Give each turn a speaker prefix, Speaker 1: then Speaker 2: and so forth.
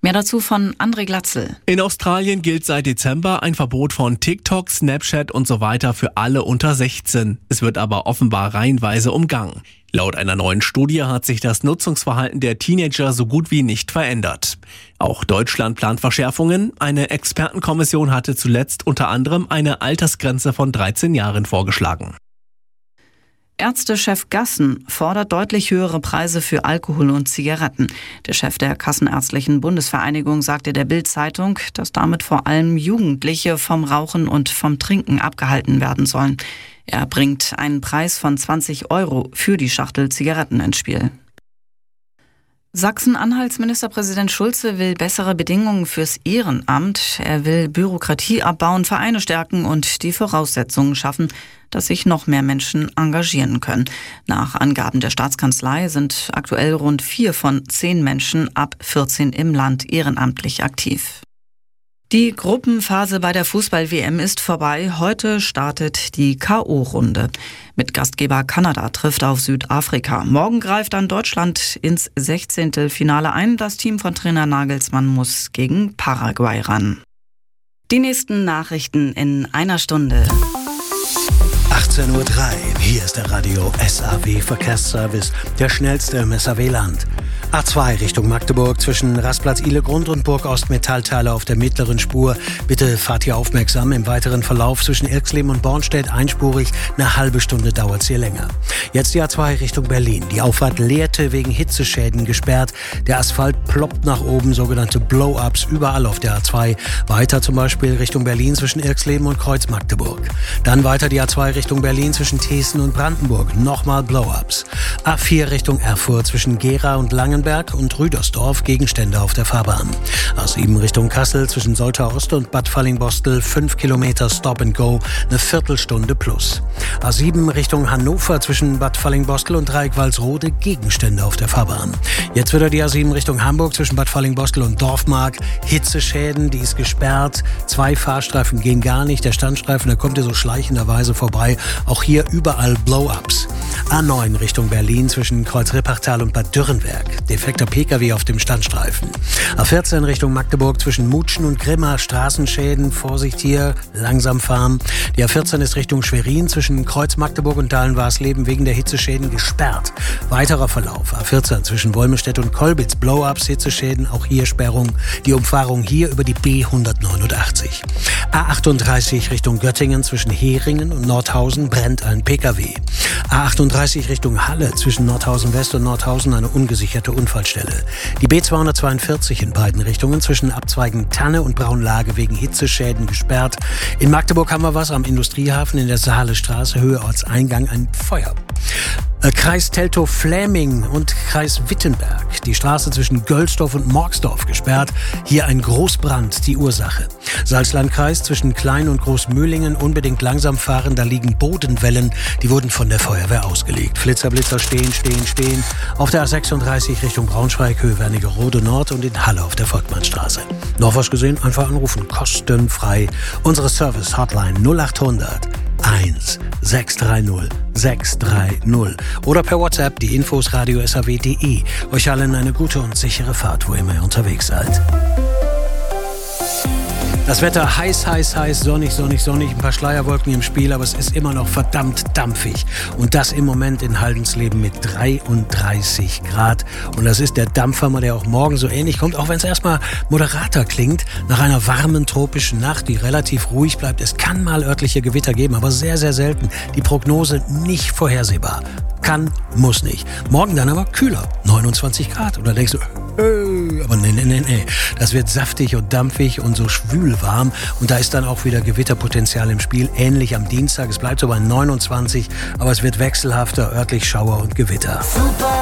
Speaker 1: Mehr dazu von André Glatzel.
Speaker 2: In Australien gilt seit Dezember ein Verbot von TikTok, Snapchat und so weiter für alle unter 16. Es wird aber offenbar reihenweise umgangen. Laut einer neuen Studie hat sich das Nutzungsverhalten der Teenager so gut wie nicht verändert. Auch Deutschland plant Verschärfungen. Eine Expertenkommission hatte zuletzt unter anderem eine Altersgrenze von 13 Jahren vorgeschlagen.
Speaker 1: Ärztechef Gassen fordert deutlich höhere Preise für Alkohol und Zigaretten. Der Chef der Kassenärztlichen Bundesvereinigung sagte der Bild-Zeitung, dass damit vor allem Jugendliche vom Rauchen und vom Trinken abgehalten werden sollen. Er bringt einen Preis von 20 € für die Schachtel Zigaretten ins Spiel. Sachsen-Anhalts Ministerpräsident Schulze will bessere Bedingungen fürs Ehrenamt. Er will Bürokratie abbauen, Vereine stärken und die Voraussetzungen schaffen, dass sich noch mehr Menschen engagieren können. Nach Angaben der Staatskanzlei sind aktuell rund 4 von 10 Menschen ab 14 im Land ehrenamtlich aktiv. Die Gruppenphase bei der Fußball-WM ist vorbei. Heute startet die K.O.-Runde. Mit Gastgeber Kanada trifft auf Südafrika. Morgen greift dann Deutschland ins 16. Finale ein. Das Team von Trainer Nagelsmann muss gegen Paraguay ran. Die nächsten Nachrichten in einer Stunde.
Speaker 3: 18:03 Uhr, hier ist der Radio SAW Verkehrsservice, der schnellste im SAW-Land. A2 Richtung Magdeburg zwischen Rastplatz Ihlegrund und Burg Ost-Metallteile auf der mittleren Spur. Bitte fahrt hier aufmerksam. Im weiteren Verlauf zwischen Irxleben und Bornstedt einspurig. Eine halbe Stunde dauert es hier länger. Jetzt die A2 Richtung Berlin. Die Auffahrt Lehrte wegen Hitzeschäden gesperrt. Der Asphalt ploppt nach oben, sogenannte Blow-Ups überall auf der A2. Weiter zum Beispiel Richtung Berlin zwischen Irxleben und Kreuz Magdeburg. Dann weiter die A2 Richtung Berlin zwischen Thesen und Brandenburg. Nochmal Blow-Ups. A4 Richtung Erfurt zwischen Gera und Langenberg und Rüdersdorf, Gegenstände auf der Fahrbahn. A7 Richtung Kassel zwischen Soltau-Ost und Bad Fallingbostel 5 Kilometer Stop and Go, eine Viertelstunde plus. A7 Richtung Hannover zwischen Bad Fallingbostel und Dreieck-Walsrode, Gegenstände auf der Fahrbahn. Jetzt wieder die A7 Richtung Hamburg zwischen Bad Fallingbostel und Dorfmark. Hitzeschäden, die ist gesperrt. 2 Fahrstreifen gehen gar nicht. Der Standstreifen, der kommt hier so schleichenderweise vorbei. Auch hier überall Blow-Ups. A9 Richtung Berlin zwischen Kreuz-Rippertal und Bad Dürrenberg. Defekter Pkw auf dem Standstreifen. A14 Richtung Magdeburg zwischen Mutschen und Grimma. Straßenschäden. Vorsicht hier, langsam fahren. Die A14 ist Richtung Schwerin zwischen Kreuz Magdeburg und Dahlen-Warsleben wegen der Hitzeschäden gesperrt. Weiterer Verlauf. A14 zwischen Wolmestedt und Kolbitz. Blow-Ups, Hitzeschäden, auch hier Sperrung. Die Umfahrung hier über die B189. A38 Richtung Göttingen zwischen Heringen und Nordhausen brennt ein Pkw. A38 Richtung Halle zwischen Nordhausen West und Nordhausen eine ungesicherte Unfallstelle. Die B242 in beiden Richtungen zwischen Abzweigen Tanne und Braunlage wegen Hitzeschäden gesperrt. In Magdeburg haben wir was am Industriehafen in der Saalestraße, Höhe Ortseingang, ein Feuer. Kreis Teltow-Fläming und Kreis Wittenberg. Die Straße zwischen Gölsdorf und Morgsdorf gesperrt. Hier ein Großbrand, die Ursache. Salzlandkreis zwischen Klein- und Großmühlingen unbedingt langsam fahren. Da liegen Bodenwellen. Die wurden von der Feuerwehr ausgelegt. Flitzer stehen. Auf der A36 Richtung Braunschweig, Höhe Wernigerode Nord und in Halle auf der Volkmannstraße. Noch was gesehen? Einfach anrufen. Kostenfrei. Unsere Service-Hotline 0800 1 630 630 oder per WhatsApp die Infos radio-saw.de. Euch allen eine gute und sichere Fahrt, wo immer ihr unterwegs seid. Das Wetter heiß, sonnig, ein paar Schleierwolken im Spiel, aber es ist immer noch verdammt dampfig. Und das im Moment in Haldensleben mit 33 Grad. Und das ist der Dampfer, der auch morgen so ähnlich kommt, auch wenn es erstmal moderater klingt, nach einer warmen tropischen Nacht, die relativ ruhig bleibt. Es kann mal örtliche Gewitter geben, aber sehr, sehr selten. Die Prognose nicht vorhersehbar. Kann, muss nicht. Morgen dann aber kühler, 29 Grad. Und da denkst du, aber nee. Das wird saftig und dampfig und so schwül warm. Und da ist dann auch wieder Gewitterpotenzial im Spiel. Ähnlich am Dienstag. Es bleibt so bei 29, aber es wird wechselhafter, örtlich Schauer und Gewitter. Super.